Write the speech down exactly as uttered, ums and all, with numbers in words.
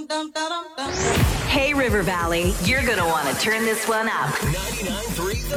Hey, River Valley, you're going to want to turn this one up. ninety-nine point three